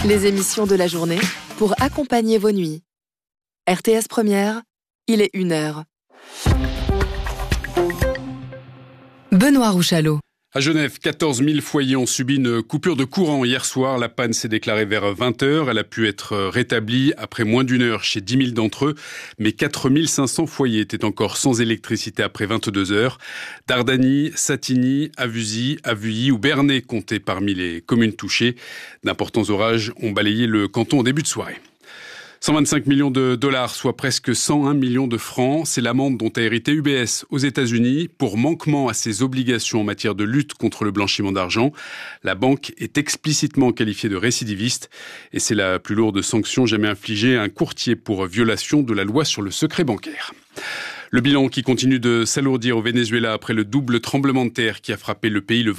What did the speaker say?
Les émissions de la journée pour accompagner vos nuits. RTS Première, il est 1h. Benoît Rouchalot. À Genève, 14 000 foyers ont subi une coupure de courant hier soir. La panne s'est déclarée vers 20h. Elle a pu être rétablie après moins d'une heure chez 10 000 d'entre eux. Mais 4 500 foyers étaient encore sans électricité après 22 heures. Dardany, Satigny, Avusy, Avuilly ou Bernay comptaient parmi les communes touchées. D'importants orages ont balayé le canton au début de soirée. 125 millions de dollars, soit presque 101 millions de francs. C'est l'amende dont a hérité UBS aux États-Unis pour manquement à ses obligations en matière de lutte contre le blanchiment d'argent. La banque est explicitement qualifiée de récidiviste et c'est la plus lourde sanction jamais infligée à un courtier pour violation de la loi sur le secret bancaire. Le bilan qui continue de s'alourdir au Venezuela après le double tremblement de terre qui a frappé le pays le